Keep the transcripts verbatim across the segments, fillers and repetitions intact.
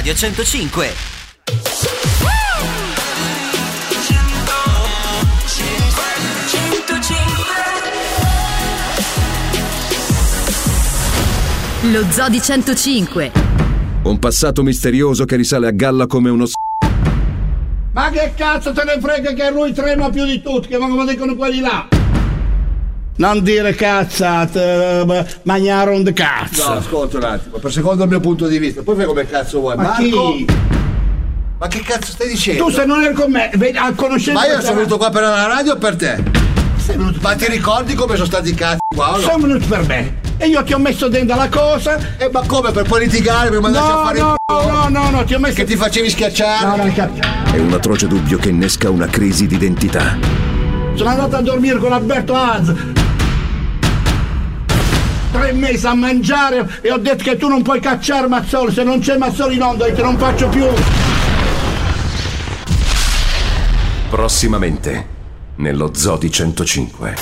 Radio centocinque. Lo Zoo di centocinque. Un passato misterioso che risale a galla come uno s***. Ma che cazzo te ne frega che lui trema più di tutti, che come dicono quelli là? Non dire cazzate, mangiare un cazzo. No, ascolta un attimo, per secondo il mio punto di vista, poi fai come cazzo vuoi. Ma Marco, chi? ma che cazzo stai dicendo? Tu se non eri con me, a conoscenza. Ma io sono venuto qua per la radio o per te? Sei venuto Ma ti ricordi come sono stati i cazzi qua o no? Sono venuto per me. E io ti ho messo dentro la cosa. E ma come? Per poi litigare, per mandarci no, a fare no, il culo? No, no, no, ti ho messo. Che ti facevi schiacciare? No, non capisco. È un atroce dubbio che innesca una crisi d'identità. Sono andato a dormire con Alberto Az. Tre mesi a mangiare e ho detto che tu non puoi cacciare Mazzoli. Se non c'è Mazzoli in onda, io te non faccio più. Prossimamente, nello Zoo di centocinque.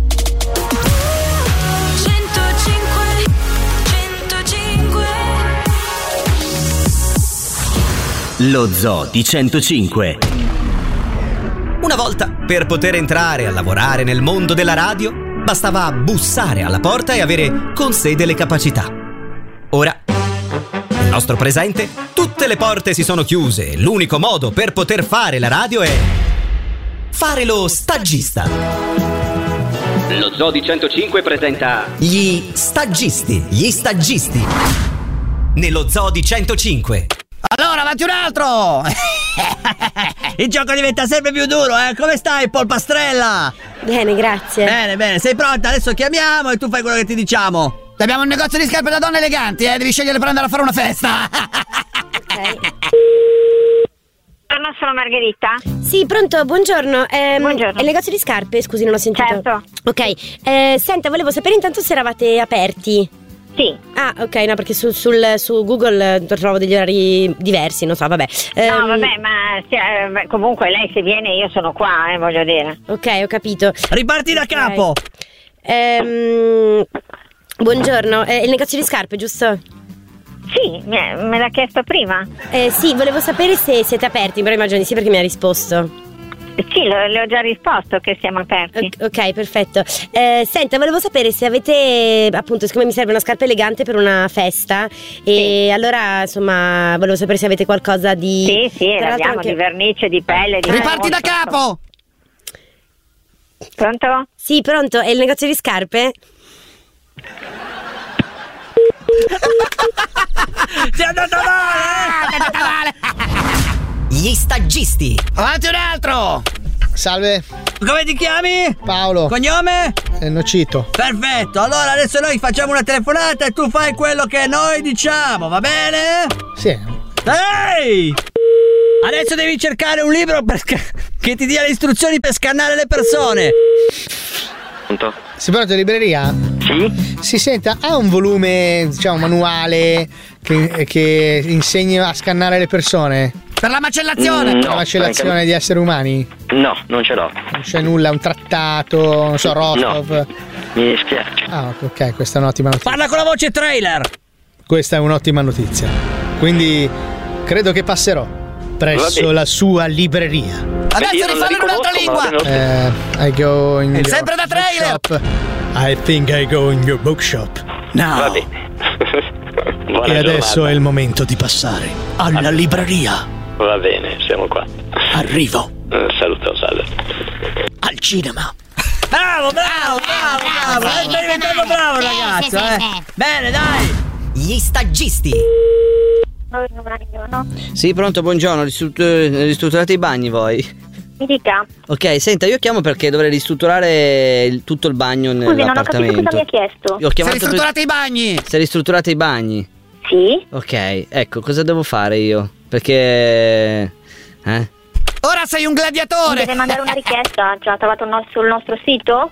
Lo Zoo di centocinque. Una volta, per poter entrare a lavorare nel mondo della radio, bastava bussare alla porta e avere con sé delle capacità. Ora, nel nostro presente, tutte le porte si sono chiuse e l'unico modo per poter fare la radio è fare lo stagista. Lo Zoo di centocinque presenta Gli stagisti, gli stagisti. Nello Zoo di centocinque. Allora, avanti un altro! Il gioco diventa sempre più duro, eh? Come stai, Polpastrella? Bene, grazie. Bene, bene, sei pronta? Adesso chiamiamo e tu fai quello che ti diciamo. Abbiamo un negozio di scarpe da donne eleganti, eh? Devi scegliere per andare a fare una festa. Ok. Buongiorno, sono Margherita. Sì, pronto, buongiorno. Ehm, Buongiorno. È il negozio di scarpe? Scusi, non ho sentito. Certo. Ok, eh, senta, volevo sapere intanto se eravate aperti. Sì. Ah, ok, no, perché su, sul, su Google eh, trovo degli orari diversi, non so, vabbè. Ehm, No, vabbè, ma se- eh, comunque lei se viene io sono qua, eh, voglio dire. Ok, ho capito. Riparti da Ok. capo. Ehm, buongiorno, è il negozio di scarpe, giusto? Sì, me, me l'ha chiesto prima. Eh, sì, volevo sapere se siete aperti, però immagino di sì perché mi ha risposto. Sì, lo- le ho già risposto che siamo aperti. Ok, ok, perfetto. Eh, senta, volevo sapere se avete, appunto, siccome mi serve una scarpa elegante per una festa, e Sì. allora, insomma, volevo sapere se avete qualcosa di... Sì, sì, Tra l'altro abbiamo anche- di vernice, di pelle, di Riparti da molto. capo. Pronto? Sì, pronto, è il negozio di scarpe? Sei andata male, eh? Sei andata male. Gli stagisti. Avanti un altro. Salve, Come ti chiami? Paolo. Cognome? Eh, Nocito. Perfetto, allora adesso noi facciamo una telefonata e tu fai quello che noi diciamo, va bene? Sì. Ehi! Adesso devi cercare un libro per sca- che ti dia le istruzioni per scannare le persone. Pronto? Si pronto in libreria? Sì? Si senta, ha un volume, diciamo, manuale che, che insegna a scannare le persone? Per la macellazione. Mm, La no, macellazione di esseri umani? No, non ce l'ho. Non c'è nulla, un trattato, non so, Rostov? No. Mi dispiace. Ah, ok, questa è un'ottima notizia. Parla con la voce trailer. Questa è un'ottima notizia. Quindi credo che passerò presso Vabbè. la sua libreria. Adesso Io non la rifallo in un'altra riconosco, lingua. ma Eh, I go in your sempre da trailer. bookshop. I think I go in your bookshop. No. Va bene. Buona E adesso giornata. è il momento di passare alla libreria. Va bene, siamo qua. Arrivo Eh, saluto, salve. al cinema. Bravo, bravo, bravo, bravo. Eh, Stai diventando bravo, ragazzo, eh. Bene, dai. Gli stagisti. Sì, pronto, buongiorno. Ristrutturate i bagni voi? Mi dica. Ok, senta, io chiamo perché dovrei ristrutturare il- tutto il bagno Scusi, non ho capito nell'appartamento. cosa mi ha chiesto. Io ho chiamato Se ristrutturate i bagni! Se ristrutturate i bagni. Sì? Ok, ecco, cosa devo fare io? Perché... Eh? Ora sei un Mi gladiatore! deve mandare una richiesta. Ce l'ha trovato no- sul nostro sito?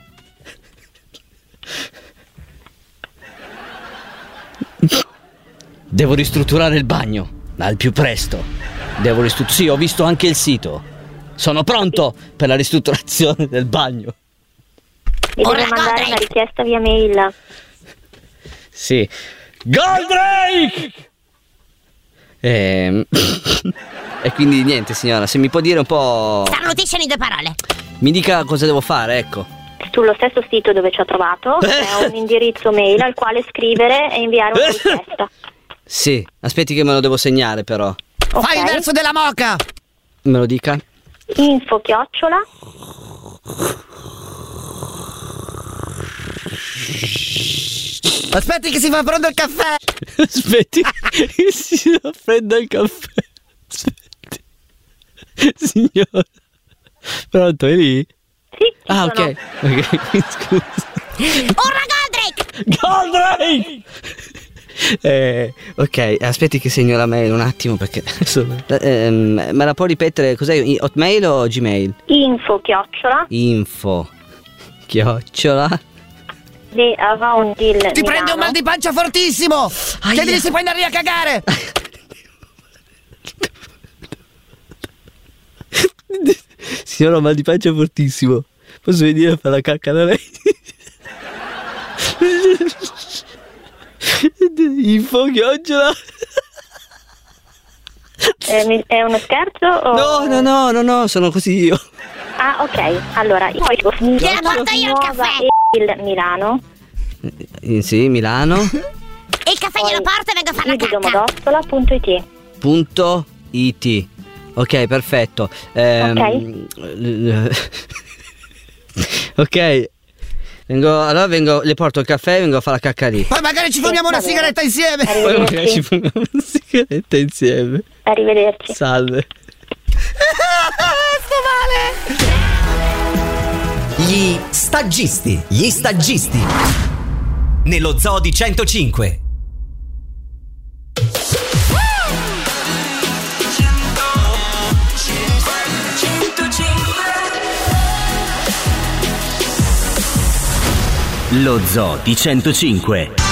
Devo ristrutturare il bagno al più presto. Devo ristrutturare. Sì, ho visto anche il sito. Sono pronto per la ristrutturazione del bagno. Mi deve mandare una richiesta via mail. Sì. Goldrake! E... e quindi niente, signora, se mi può dire un po'. Starnutisce in due parole. Mi dica cosa devo fare, ecco. Sullo stesso sito dove ci ha trovato c'è un indirizzo mail al quale scrivere e inviare una richiesta. Sì, aspetti che me lo devo segnare però. Okay. Fai il verso della moca. Me lo dica. Info chiocciola. Aspetti che si fa pronto il caffè. Aspetti che si fa prenda il caffè. Aspetti. Signora. Pronto, è lì? Sì. Ah, sono. ok. Ok, scusa. Urra Goldrake! Goldrake! Eh, ok, aspetti che segno la mail un attimo perché sono, ehm, me la può ripetere? Cos'è? Hotmail o Gmail? Info chiocciola. Info chiocciola Di Avondil Ti prende un mal di pancia fortissimo. Chiedili se puoi andare a cagare. Signora, mal di pancia fortissimo. Posso venire a fare la cacca da lei? Info chiocciola. Eh, è uno scherzo o... No, no, no, no, no, sono così io. Ah, ok. Allora, poi gliela porto io il caffè. Il Milano. Eh, sì, Milano. E il caffè glielo porto e vengo a fare la cacca. Domodossola punto it. Punto it. Ok, perfetto. Ehm, ok. Ok. Vengo, allora vengo, le porto il caffè e vengo a fare la cacca lì. Poi magari ci fumiamo una sigaretta insieme. Poi magari ci fumiamo una sigaretta insieme. Arrivederci. Salve. Sto male. Gli stagisti, gli stagisti. Nello Zoo di centocinque. Lo Zoo di centocinque.